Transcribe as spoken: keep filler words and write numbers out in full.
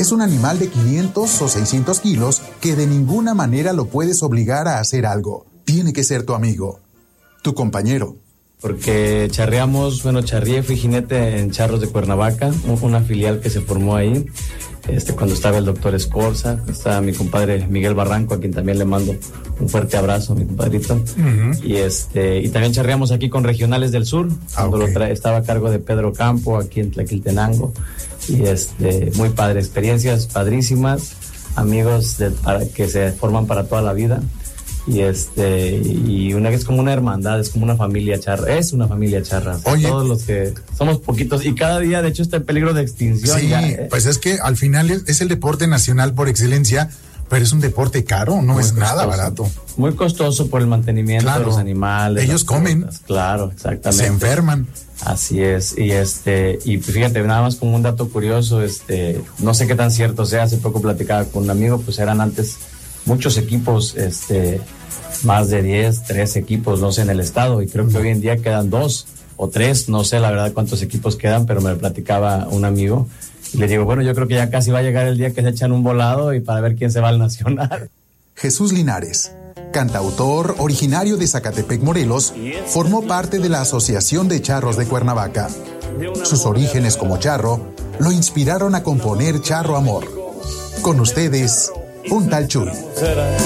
Es un animal de quinientos o seiscientos kilos que de ninguna manera lo puedes obligar a hacer algo. Tiene que ser tu amigo, tu compañero. Porque charreamos, bueno, charrié, fui jinete en Charros de Cuernavaca, una filial que se formó ahí, este, cuando estaba el doctor Escorza, estaba mi compadre Miguel Barranco, a quien también le mando un fuerte abrazo, mi compadrito. Uh-huh. Y este y también charreamos aquí con Regionales del Sur, cuando okay. lo tra- estaba a cargo de Pedro Campo, aquí en Tlaquiltenango. Y este, muy padre, experiencias padrísimas, amigos de, para, que se forman para toda la vida. Y este y una es como una hermandad, es como una familia charra, es una familia charra. Oye, todos los que somos poquitos y cada día de hecho está en peligro de extinción. Sí, ya, eh. pues es que al final es, es el deporte nacional por excelencia, pero es un deporte caro, no muy es costoso, nada barato. Muy costoso por el mantenimiento claro, de los animales. Ellos comen. Frutas, claro, exactamente. Se enferman. Así es, y este, y fíjate, nada más como un dato curioso, este, no sé qué tan cierto sea, hace poco platicaba con un amigo, pues eran antes muchos equipos, este, más de diez, trece equipos, no sé, en el estado, y creo que hoy en día quedan dos o tres, no sé la verdad cuántos equipos quedan, pero me lo platicaba un amigo, y le digo, bueno, yo creo que ya casi va a llegar el día que se echan un volado y para ver quién se va al nacional. Jesús Linares, cantautor originario de Zacatepec, Morelos, formó parte de la Asociación de Charros de Cuernavaca. Sus orígenes como charro lo inspiraron a componer Charro Amor. Con ustedes, un tal Chuy.